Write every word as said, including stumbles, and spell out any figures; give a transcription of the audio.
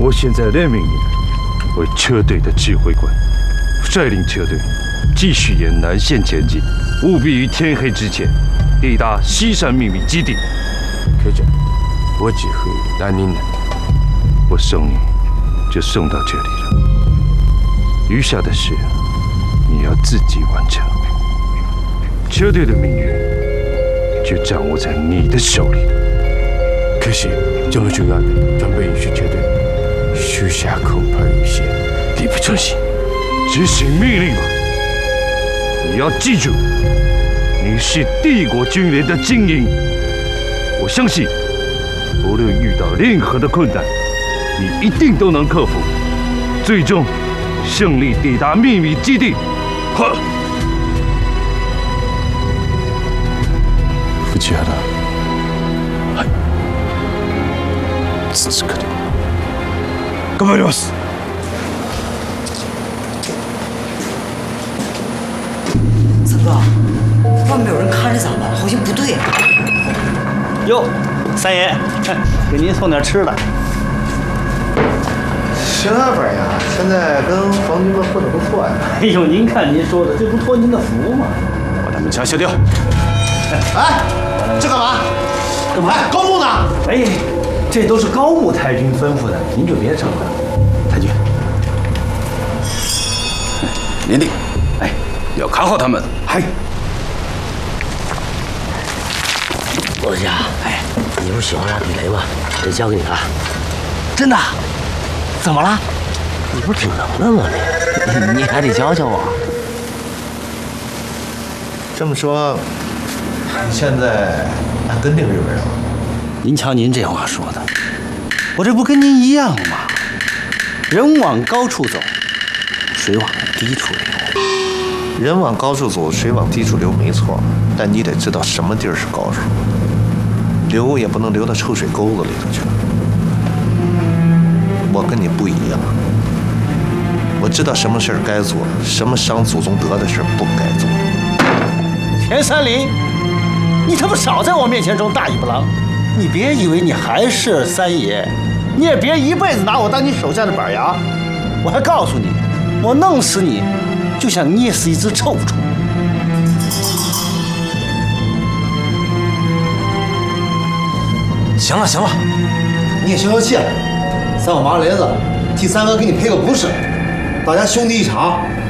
我现在任命你为车队的指挥官，率领车队继续沿南线前进，务必于天黑之前抵达西山秘密基地。 科长，我指挥南宁的， 我送你就送到这里了，余下的事你要自己完成。车队的命运就掌握在你的手里了。 可是这么重要的装备运输车队，属下恐怕有些力不从心。 执行命令吧！你要记住，你是帝国军人的精英。我相信，无论遇到任何的困难，你一定都能克服，最终胜利抵达秘密基地。呵。 藤原。はい。続くで。頑張ります。 三哥，外面有人看着咱们，好像不对。 哟，三爷，给您送点吃的。 邢老板呀，现在跟皇军们混得不错呀。 哎呦，您看您说的，这不托您的福吗？ 把他们枪卸掉。 哎，这干嘛？ 干嘛？ 哎，高木呢？ 哎，这都是高木太君吩咐的，您就别整了。 太君，您的，哎，要看好他们。 嗨。 我家，哎，你不是喜欢上地雷吗？这交给你了。真的？怎么了？你不是挺能的吗？你你还得教教我。 这么说，你现在还跟这个日本人了？ 您瞧您这话说的，我这不跟您一样吗？人往高处走，水往低处流。 人往高处走，水往低处流，没错。但你得知道什么地儿是高处，流也不能流到臭水沟子里头去。我跟你不一样，我知道什么事儿该做，什么伤祖宗德的事不该做。 田三林，你他妈少在我面前装大尾巴狼！你别以为你还是三爷，你也别一辈子拿我当你手下的板牙。我还告诉你，我弄死你，就像捏死一只臭虫。 行了行了，你也消消气。三我麻雷子替三哥给你赔个不是，大家兄弟一场，